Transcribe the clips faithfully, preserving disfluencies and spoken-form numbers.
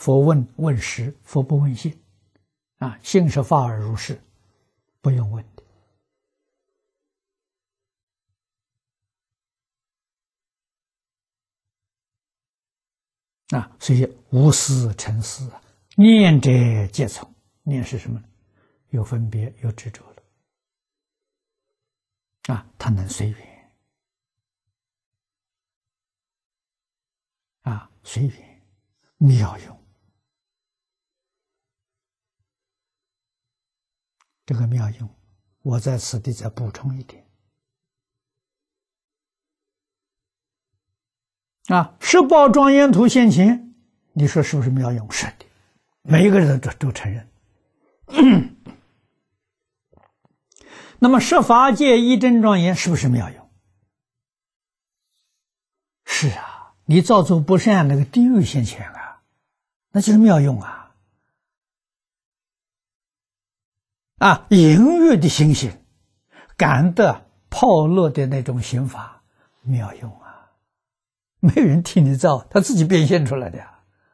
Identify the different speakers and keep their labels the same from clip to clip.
Speaker 1: 佛问问实，佛不问信。啊，信是法而如是，不用问的。啊，所以无思成思，念者皆从。念是什么呢？有分别，有执着了。啊，它能随缘。啊，随缘，妙用。这个妙用，我在此地再补充一点。啊，十宝庄严图现前，你说是不是妙用？是的，每一个人都都承认。那么十法界一真庄严是不是妙用？是啊，你造作不善，那个地狱现前啊，那就是妙用啊。啊，淫欲的心性，感得泡乐的那种刑法，妙用啊，没有人替你造，他自己变现出来的呀。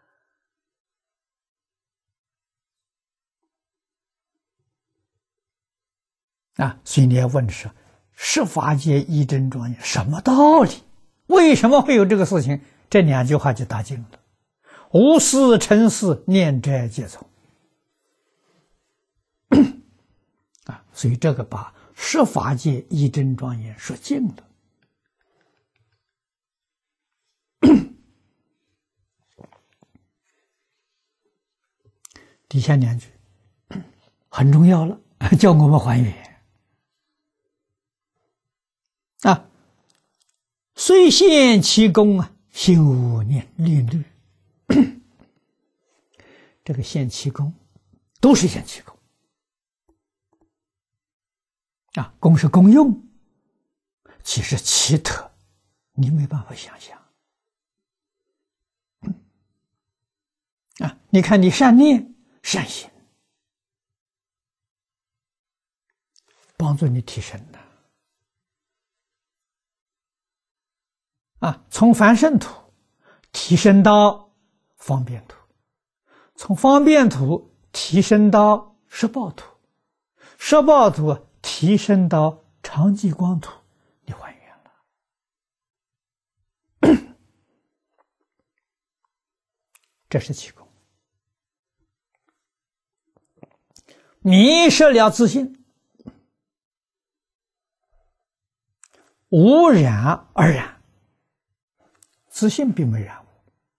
Speaker 1: 啊，所以你要问的是，十法界一真庄严什么道理？为什么会有这个事情？这两句话就答尽了。无思成思，念者皆从。啊，所以这个把十法界一真庄严说尽了。底下两句很重要了，叫我们还原。啊，虽现其功啊，心无念念虑。这个现其功，都是现其功。啊，功是功用，其实奇特，你没办法想象。啊，你看你善念、善行，帮助你提升的。啊，从凡圣土提升到方便土，从方便土提升到十报土，十报土提升到常寂光土，你还原了。这是其功。迷失了自信，无染而染。自信并没染污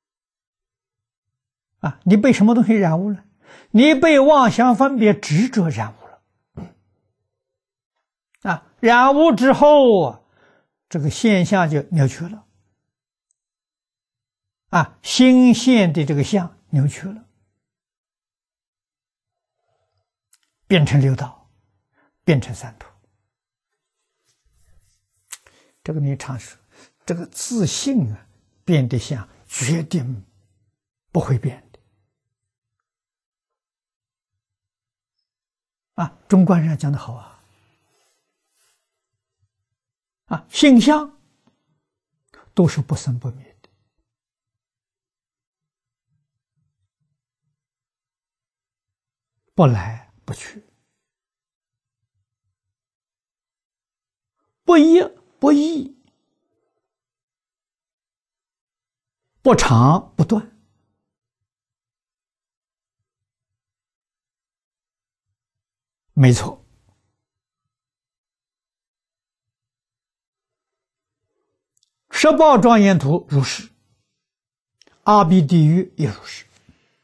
Speaker 1: 啊！你被什么东西染污了？你被妄想分别执着染污了啊！染污之后啊，这个现象就扭曲了啊！心现的这个相扭曲了，变成六道，变成三途。这个你尝试，这个自信啊，变得像决定不会变的啊！中观上讲的好啊，啊，性相都是不生不灭的，不来不去，不一不异，不长不断。没错，十报庄严图如是，阿鼻地狱也如是。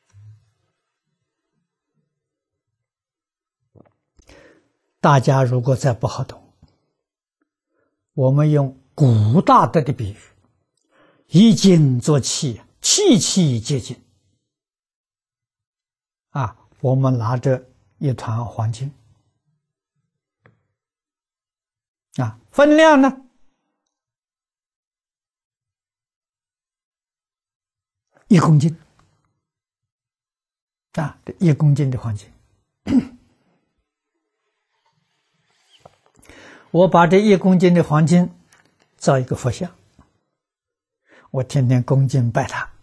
Speaker 1: 大家如果再不好懂，我们用古大德的比喻，以金作器，器器皆金。啊，我们拿着一团黄金，啊，分量呢？一公斤，啊，这一公斤的黄金。我把这一公斤的黄金造一个佛像，我天天恭敬拜他。